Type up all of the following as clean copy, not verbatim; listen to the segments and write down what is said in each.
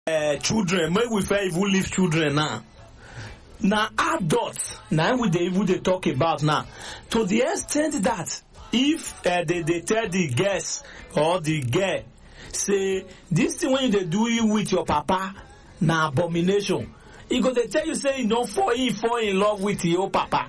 children, make we fair even leave children now. Now adults, now we even they talk about now. To the extent that if they tell the guest or the girl, say this thing when they do it with your papa, na abomination. He go they tell you say you don't fall in love with your papa.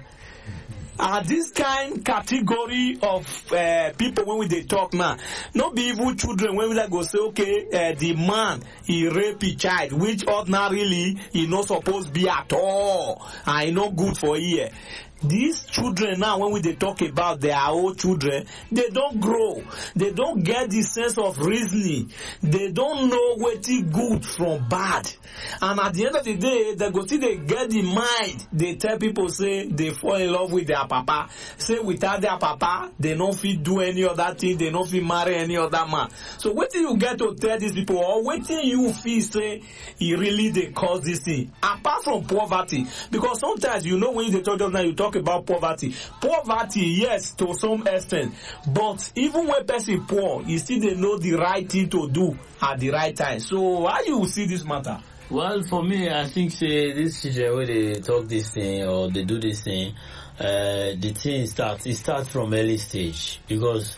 This kind category of people when we they talk now, not be even children when we like go say okay, the man he rape a child, which ordinarily he not supposed to be at all, and he not good for here. These children now, when we they talk about their own children, they don't grow. They don't get the sense of reasoning. They don't know what is good from bad. And at the end of the day, they go see they get the mind. They tell people say they fall in love with their papa. Say without their papa, they don't fit do any other thing. They don't fit marry any other man. So what do you get to tell these people, or what do you feel say he really they cause this thing? Apart from poverty, because sometimes you know when they talk just now, you talk about poverty. Poverty, yes, to some extent, but even when person poor, you still they know the right thing to do at the right time. So how you see this matter? Well, for me, I think say this children when they talk this thing or they do this thing, the thing starts from early stage, because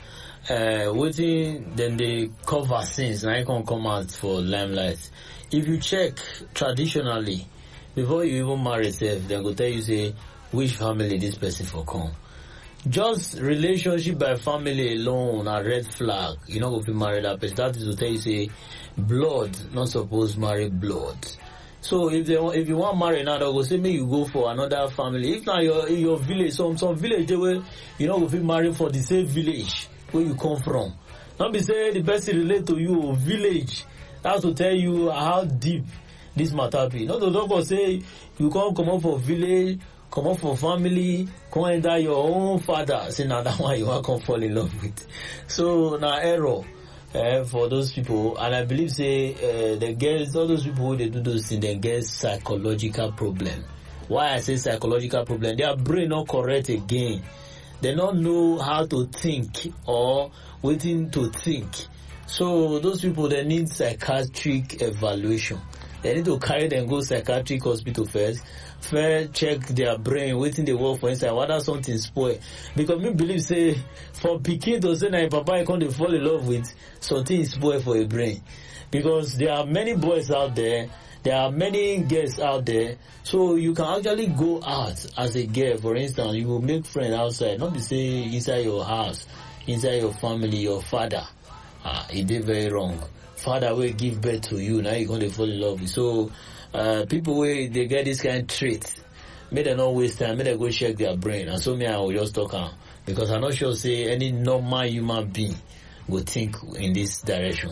waiting then they cover sins and I can come out for limelight. If you check traditionally, before you even marry yourself, they go tell you say which family this person for come. Just relationship by family alone a red flag. You know if you marry that person, that is to tell you say blood not supposed to marry blood. So if you want to marry now, they go say maybe you go for another family. If now your village, some village they will, you know, if you marry for the same village where you come from. Not be say the person relate to you village. That's to tell you how deep this matter be. Not the doctor say you can't come up for village, come up for family, come enter your own father. Say now that one you want to come fall in love with. So now error for those people, and I believe say the girls, all those people who they do those things, they get psychological problem. Why I say psychological problem? Their brain not correct again. They don't know how to think or waiting to think. So those people they need psychiatric evaluation. They need to carry them go psychiatric hospital first check their brain, waiting they work for inside, whether something spoil. Because me believe say for pikin to say na papa I can't fall in love with something is spoil for a brain. Because there are many boys out there are many girls out there, so you can actually go out as a girl. For instance, you will make friends outside, not be say inside your house, inside your family, your father. It did very wrong. Father will give birth to you, now you're going to fall in love with. So people where they get this kind of trait, may they not waste time, may they go check their brain. And so me I will just talk on, because I'm not sure say any normal human being would think in this direction.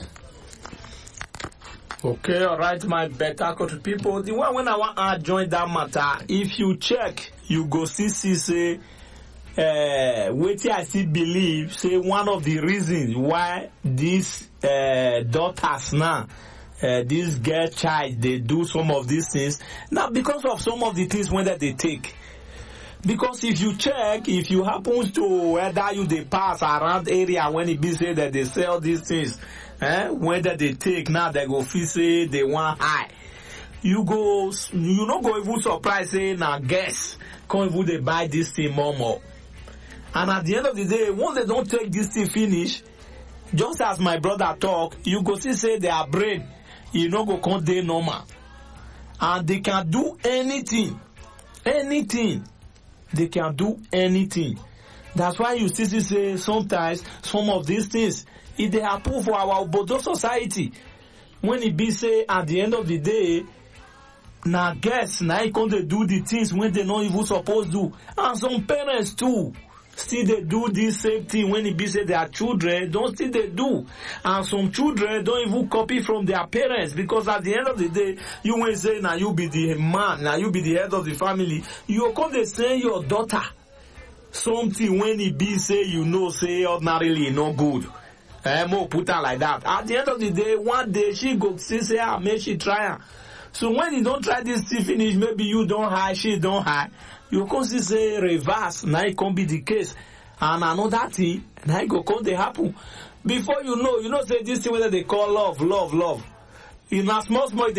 Okay, alright, my better country people. The one when I want to join that matter, if you check, you go see say what I still believe, say one of the reasons why these daughters now, this girl child, they do some of these things, not because of some of the things when that they take. Because if you check, if you happen to whether you they pass around area when it be say that they sell these things, whether they take now they go feel say they want high. You not go even surprise say now guess come even they buy this thing more. And at the end of the day, once they don't take this thing finish, just as my brother talk, you go see say their brain, you know go come dey normal. And they can do anything. They can do anything. That's why you still see say sometimes some of these things, if they happen for our Obodo society, when it be say at the end of the day, now guess now you can't do the things when they not even supposed to. And some parents too, still they do this same thing when it be say their children, don't still they do. And some children don't even copy from their parents, because at the end of the day, you will say now you be the man, now you be the head of the family. You come to send your daughter something when it be say you know say ordinarily no good. More put her like that. At the end of the day, one day she go say make she try her. So when you don't try this thing finish, maybe you don't hide, she don't hide. You can see say reverse, now it can be the case. And another thing, now it go come they happen. Before you know say this thing whether they call love. In a small